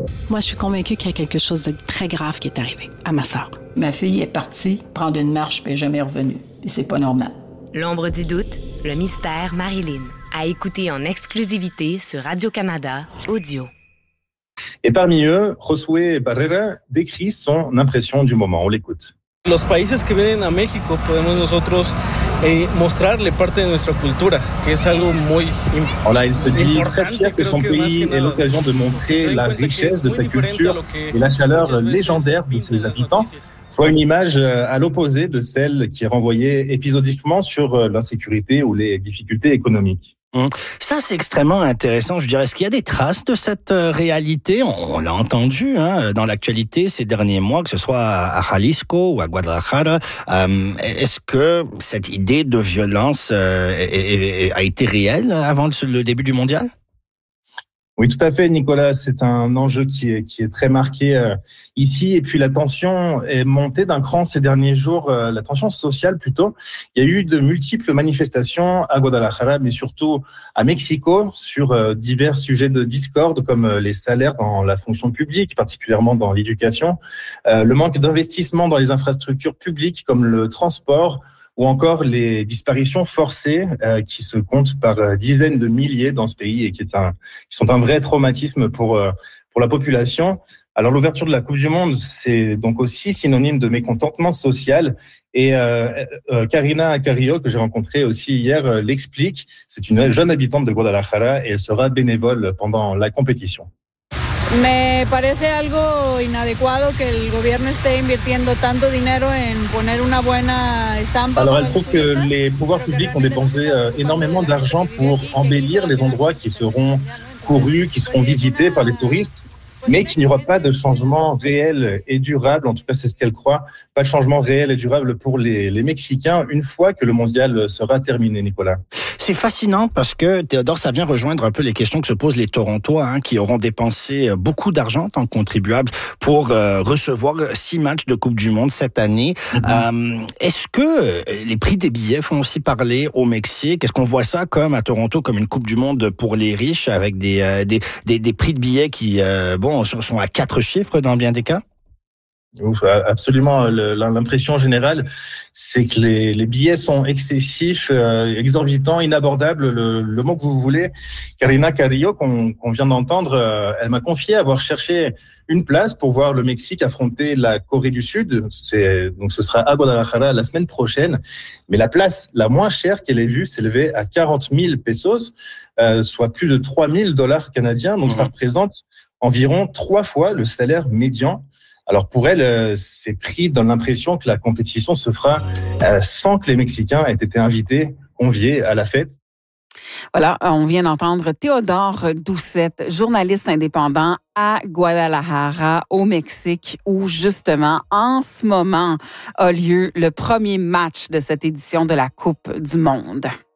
Moi, je suis convaincue qu'il y a quelque chose de très grave qui est arrivé à ma sœur. Ma fille est partie prendre une marche puis elle n'est jamais revenue. Et c'est pas normal. L'ombre du doute, le mystère Marilyn. À écouter en exclusivité sur Radio-Canada Audio. Et parmi eux, Josué Barrera décrit son impression du moment. On l'écoute. Los países que vienen a México podemos nosotros mostrarle parte de nuestra cultura, que es algo muy importante. Voilà, il se dit très fier que son pays ait l'occasion de montrer la richesse de sa culture et la chaleur légendaire de ses habitants, soit une image à l'opposé de celle qui est renvoyée épisodiquement sur l'insécurité ou les difficultés économiques. Ça, c'est extrêmement intéressant. Je dirais, est-ce qu'il y a des traces de cette réalité? On l'a entendu dans l'actualité ces derniers mois, que ce soit à Jalisco ou à Guadalajara. Est-ce que cette idée de violence a été réelle avant le début du mondial? Oui, tout à fait, Nicolas. C'est un enjeu qui est très marqué ici. Et puis la tension est montée d'un cran ces derniers jours, la tension sociale plutôt. Il y a eu de multiples manifestations à Guadalajara, mais surtout à Mexico, sur divers sujets de discorde, comme les salaires dans la fonction publique, particulièrement dans l'éducation, le manque d'investissement dans les infrastructures publiques comme le transport, ou encore les disparitions forcées qui se comptent par dizaines de milliers dans ce pays et qui sont un vrai traumatisme pour la population. Alors l'ouverture de la Coupe du Monde, c'est donc aussi synonyme de mécontentement social. Et Karina Carrillo, que j'ai rencontrée aussi hier, l'explique. C'est une jeune habitante de Guadalajara et elle sera bénévole pendant la compétition. Me parece algo inadecuado que el gobierno esté invirtiendo tanto dinero en poner una buena estampa. Alors elle trouve que les pouvoirs publics ont dépensé énormément d'argent pour embellir les endroits qui seront courus, qui seront visités par les touristes, mais qu'il n'y aura pas de changement réel et durable, en tout cas c'est ce qu'elle croit, pas de changement réel et durable pour les Mexicains une fois que le mondial sera terminé, Nicolas. C'est fascinant parce que, Théodore, ça vient rejoindre un peu les questions que se posent les Torontois, qui auront dépensé beaucoup d'argent en tant que contribuables pour recevoir 6 matchs de Coupe du Monde cette année. Est-ce que les prix des billets font aussi parler au Mexique? Est-ce qu'on voit ça comme à Toronto comme une Coupe du Monde pour les riches avec des prix de billets qui sont à 4 chiffres dans bien des cas? Absolument. L'impression générale, c'est que les billets sont excessifs, exorbitants, inabordables, le mot que vous voulez. Karina Carrillo, qu'on vient d'entendre, elle m'a confié avoir cherché une place pour voir le Mexique affronter la Corée du Sud. Donc ce sera à Guadalajara la semaine prochaine. Mais la place la moins chère qu'elle ait vue s'élevait à 40 000 pesos, soit plus de 3 000 $ canadiens. Donc ça représente environ 3 fois le salaire médian. Alors pour elle, ces prix donnent l'impression que la compétition se fera sans que les Mexicains aient été invités, conviés à la fête. Voilà, on vient d'entendre Théodore Doucette, journaliste indépendant à Guadalajara, au Mexique, où justement, en ce moment, a lieu le premier match de cette édition de la Coupe du Monde.